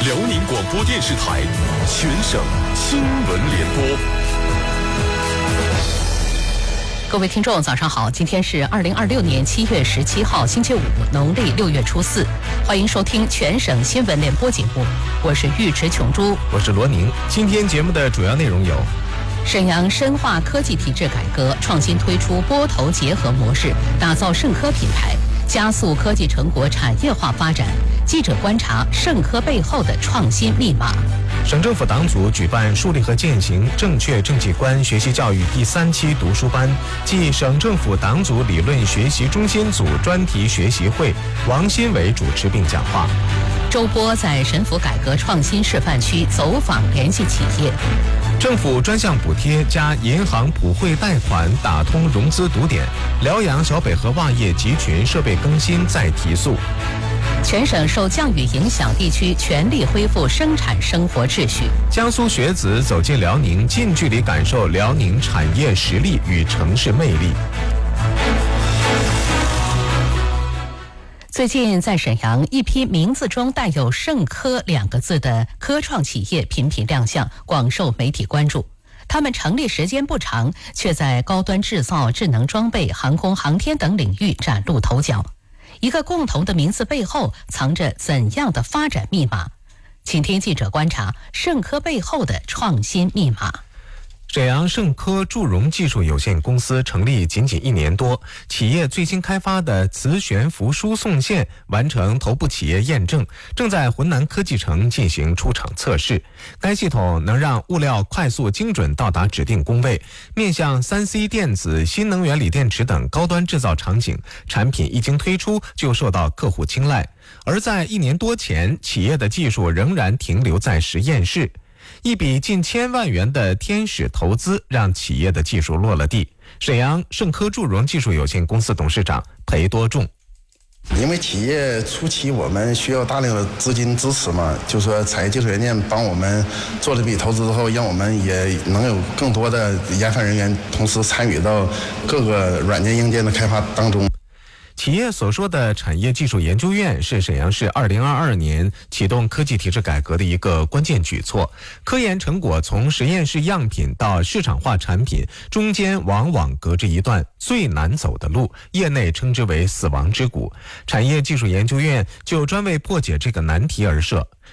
辽宁广播电视台全省新闻联播。 各位听众早上好，今天是2026年7月17号星期五，农历6月初4，欢迎收听全省新闻联播节目，我是尉迟琼珠， 我是罗宁。今天节目的主要内容有： 沈阳深化科技体制改革，创新推出拨头结合模式，打造盛科品牌，加速科技成果产业化发展。记者观察盛科背后的创新密码。 省政府党组举办树立和践行正确政绩观学习教育第3期读书班暨省政府党组理论学习中心组专题学习会，王新伟主持并讲话。 周波在沈府改革创新示范区走访联系企业。 政府专项补贴加银行普惠贷款打通融资堵点，辽阳小北河袜业集群设备更新再提速。 全省受降雨影响地区全力恢复生产生活秩序。 江苏学子走进辽宁，近距离感受辽宁产业实力与城市魅力。 最近在沈阳，一批名字中带有盛科2个字的科创企业频频亮相，广受媒体关注。他们成立时间不长，却在高端制造、智能装备、航空航天等领域崭露头角。一个共同的名字背后藏着怎样的发展密码？请听记者观察盛科背后的创新密码。 沈阳盛科祝融技术有限公司成立仅1年多，企业最新开发的磁悬浮输送线完成头部企业验证，正在浑南科技城进行出厂测试。该系统能让物料快速精准到达指定工位，面向3C 电子、新能源锂电池等高端制造场景，产品一经推出就受到客户青睐。而在1年多前，企业的技术仍然停留在实验室。一笔近1000万元的天使投资让企业的技术落了地。沈阳盛科祝融技术有限公司董事长裴多仲： 因为企业初期我们需要大量的资金支持嘛，就说产业技术软件帮我们做了这笔投资之后，让我们也能有更多的研发人员同时参与到各个软件硬件的开发当中。 企业所说的产业技术研究院是沈阳市2022年启动科技体制改革的一个关键举措。科研成果从实验室样品到市场化产品，中间往往隔着一段最难走的路，业内称之为死亡之谷。产业技术研究院就专为破解这个难题而设。